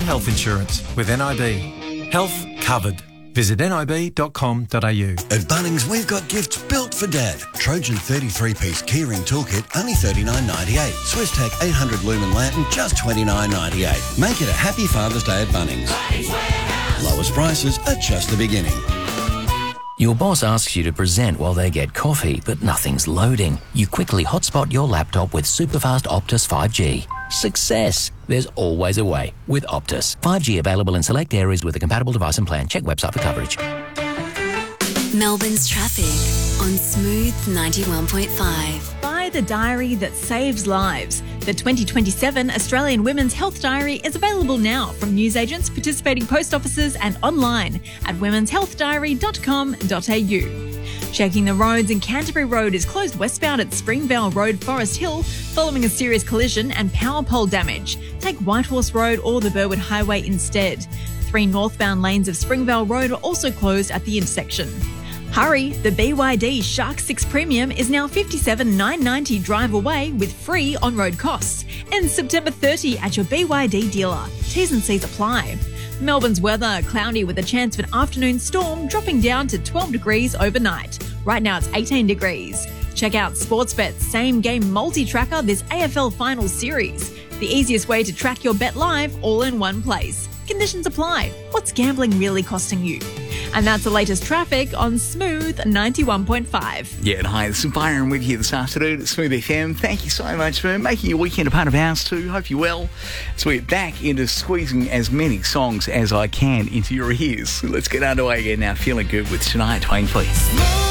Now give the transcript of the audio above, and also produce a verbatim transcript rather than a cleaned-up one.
health insurance with N I B. Health covered. Visit nib dot com dot a u. At Bunnings, we've got gifts built for Dad. Trojan thirty-three piece keyring toolkit, only thirty-nine ninety-eight. Swisstech eight hundred lumen lantern, just twenty-nine ninety-eight. Make it a happy Father's Day at Bunnings. Lowest prices are just the beginning. Your boss asks you to present while they get coffee, but nothing's loading. You quickly hotspot your laptop with superfast Optus five G. Success! There's always a way with Optus. five G available in select areas with a compatible device and plan. Check website for coverage. Melbourne's traffic on Smooth ninety-one point five. Buy the diary that saves lives. The twenty twenty-seven Australian Women's Health Diary is available now from newsagents, participating post offices and online at womens health diary dot com dot a u. Checking the roads, in Canterbury Road is closed westbound at Springvale Road, Forest Hill, following a serious collision and power pole damage. Take Whitehorse Road or the Burwood Highway instead. Three northbound lanes of Springvale Road are also closed at the intersection. Hurry, the B Y D Shark six Premium is now fifty-seven thousand nine hundred ninety dollars drive away with free on-road costs. Ends September thirtieth at your B Y D dealer. T's and C's apply. Melbourne's weather, cloudy with a chance of an afternoon storm, dropping down to twelve degrees overnight. Right now it's eighteen degrees. Check out Sportsbet's Same Game Multi-Tracker this A F L Finals Series. The easiest way to track your bet live, all in one place. Conditions apply. What's gambling really costing you? And that's the latest traffic on Smooth ninety-one point five. Yeah, and hi, this is Byron with you this afternoon at Smooth F M. Thank you so much for making your weekend a part of ours too. Hope you're well. So we're back into squeezing as many songs as I can into your ears. Let's get underway again now. Feeling good with Shania Twain, please.